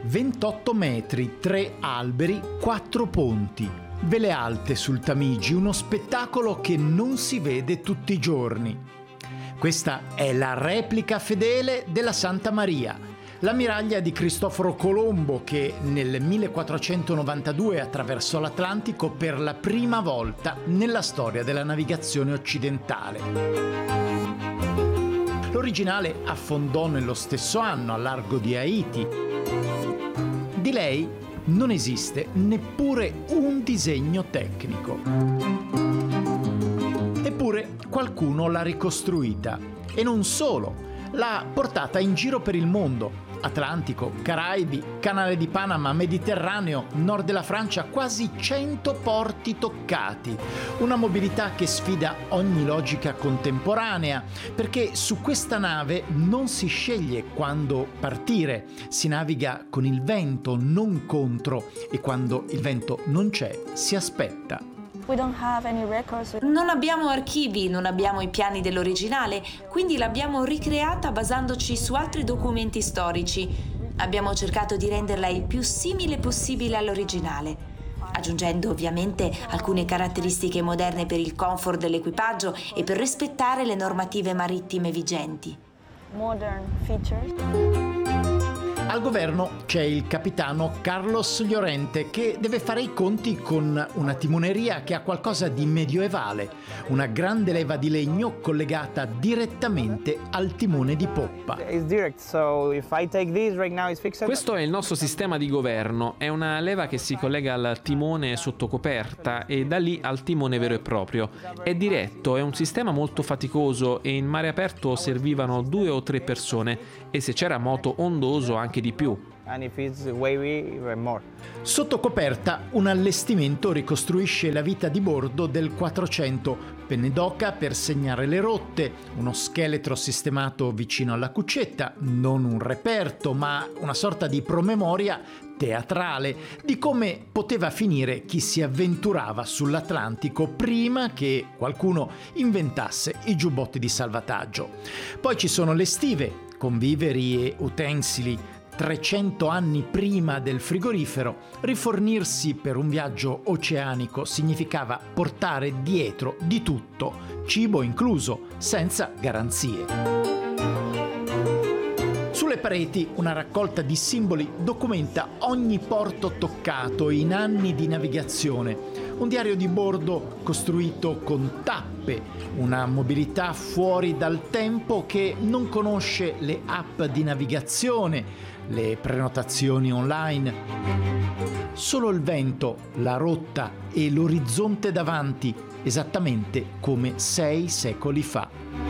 28 metri, 3 alberi, 4 ponti. Vele alte sul Tamigi, uno spettacolo che non si vede tutti i giorni. Questa è la replica fedele della Santa Maria, l'ammiraglia di Cristoforo Colombo che nel 1492 attraversò l'Atlantico per la prima volta nella storia della navigazione occidentale. L'originale affondò nello stesso anno al largo di Haiti. Di lei non esiste neppure un disegno tecnico. Eppure qualcuno l'ha ricostruita e non solo, l'ha portata in giro per il mondo. Atlantico, Caraibi, Canale di Panama, Mediterraneo, nord della Francia, quasi 100 porti toccati. Una mobilità che sfida ogni logica contemporanea, perché su questa nave non si sceglie quando partire, si naviga con il vento, non contro, e quando il vento non c'è, si aspetta. Non abbiamo archivi, non abbiamo i piani dell'originale, quindi l'abbiamo ricreata basandoci su altri documenti storici. Abbiamo cercato di renderla il più simile possibile all'originale, aggiungendo ovviamente alcune caratteristiche moderne per il comfort dell'equipaggio e per rispettare le normative marittime vigenti. Modern features. Al governo c'è il capitano Carlos Llorente che deve fare i conti con una timoneria che ha qualcosa di medioevale, una grande leva di legno collegata direttamente al timone di poppa. Questo è il nostro sistema di governo, è una leva che si collega al timone sotto coperta e da lì al timone vero e proprio. È diretto, è un sistema molto faticoso e in mare aperto servivano 2 o 3 persone e se c'era moto ondoso anche di più. Sotto coperta un allestimento ricostruisce la vita di bordo del 400, penne d'oca per segnare le rotte, uno scheletro sistemato vicino alla cuccetta, non un reperto ma una sorta di promemoria teatrale di come poteva finire chi si avventurava sull'Atlantico prima che qualcuno inventasse i giubbotti di salvataggio. Poi ci sono le stive, con viveri e utensili. 300 anni prima del frigorifero, rifornirsi per un viaggio oceanico significava portare dietro di tutto, cibo incluso, senza garanzie. Sulle pareti una raccolta di simboli documenta ogni porto toccato in anni di navigazione. Un diario di bordo costruito con tappe, una mobilità fuori dal tempo che non conosce le app di navigazione, le prenotazioni online. Solo il vento, la rotta e l'orizzonte davanti, esattamente come 6 secoli fa.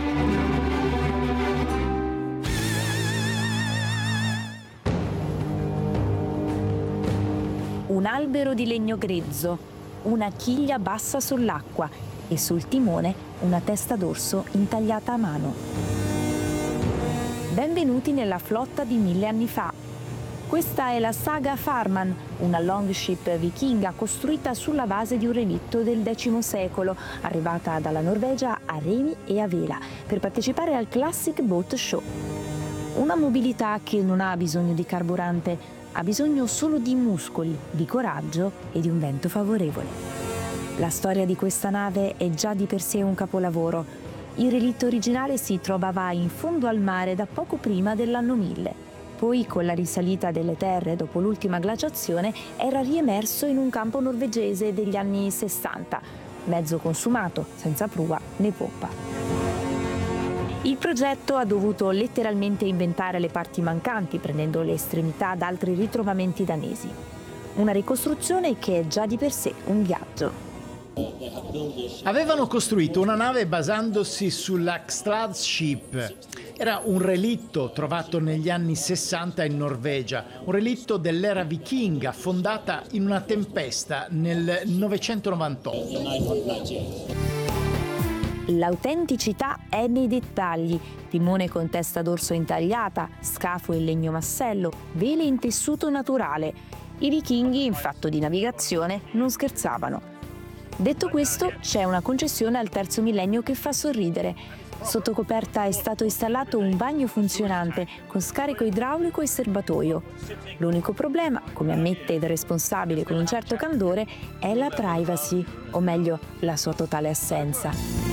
Un albero di legno grezzo, una chiglia bassa sull'acqua e sul timone una testa d'orso intagliata a mano. Benvenuti nella flotta di 1000 anni fa. Questa è la Saga Farman, una longship vichinga costruita sulla base di un relitto del X secolo, arrivata dalla Norvegia a remi e a vela per partecipare al Classic Boat Show. Una mobilità che non ha bisogno di carburante, ha bisogno solo di muscoli, di coraggio e di un vento favorevole. La storia di questa nave è già di per sé un capolavoro. Il relitto originale si trovava in fondo al mare da poco prima dell'anno 1000. Poi, con la risalita delle terre dopo l'ultima glaciazione, era riemerso in un campo norvegese degli anni 60, mezzo consumato, senza prua né poppa. Il progetto ha dovuto letteralmente inventare le parti mancanti, prendendo le estremità da altri ritrovamenti danesi. Una ricostruzione che è già di per sé un viaggio. Avevano costruito una nave basandosi sull'Akstradship. Era un relitto trovato negli anni 60 in Norvegia, un relitto dell'era vichinga fondata in una tempesta nel 998. L'autenticità è nei dettagli: timone con testa d'orso intagliata, scafo in legno massello, vele in tessuto naturale. I vichinghi in fatto di navigazione non scherzavano. Detto questo, c'è una concessione al terzo millennio che fa sorridere. Sotto coperta è stato installato un bagno funzionante con scarico idraulico e serbatoio. L'unico problema, come ammette il responsabile con un certo candore, è la privacy, o meglio, la sua totale assenza.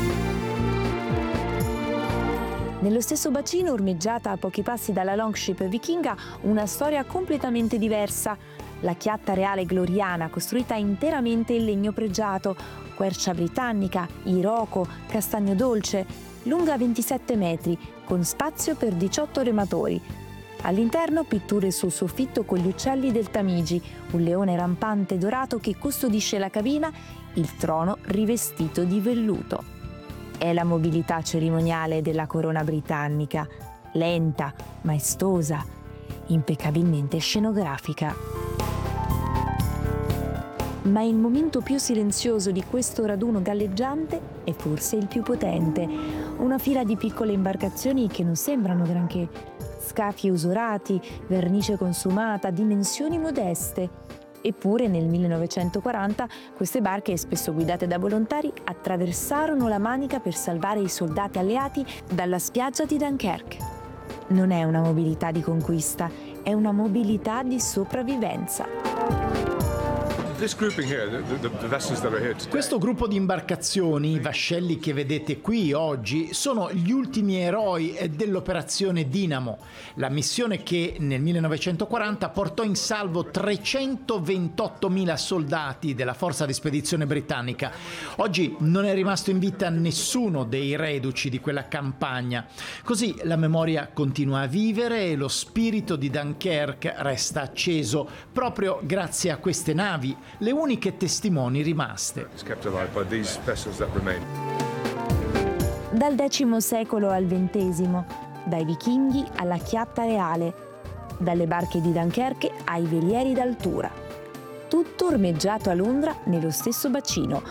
Nello stesso bacino, ormeggiata a pochi passi dalla Longship vichinga, una storia completamente diversa. La chiatta reale gloriana, costruita interamente in legno pregiato, quercia britannica, iroko, castagno dolce, lunga 27 metri, con spazio per 18 rematori. All'interno pitture sul soffitto con gli uccelli del Tamigi, un leone rampante dorato che custodisce la cabina, il trono rivestito di velluto. È la mobilità cerimoniale della corona britannica, lenta, maestosa, impeccabilmente scenografica. Ma il momento più silenzioso di questo raduno galleggiante è forse il più potente. Una fila di piccole imbarcazioni che non sembrano granché. Scafi usurati, vernice consumata, dimensioni modeste. Eppure nel 1940 queste barche, spesso guidate da volontari, attraversarono la Manica per salvare i soldati alleati dalla spiaggia di Dunkerque. Non è una mobilità di conquista, è una mobilità di sopravvivenza. Questo gruppo di imbarcazioni, i vascelli che vedete qui oggi, sono gli ultimi eroi dell'operazione Dinamo, la missione che nel 1940 portò in salvo 328.000 soldati della forza di spedizione britannica. Oggi non è rimasto in vita nessuno dei reduci di quella campagna. Così la memoria continua a vivere e lo spirito di Dunkerque resta acceso proprio grazie a queste navi, le uniche testimoni rimaste. Dal X secolo al XX, dai vichinghi alla chiatta reale, dalle barche di Dunkerque ai velieri d'altura. Tutto ormeggiato a Londra nello stesso bacino,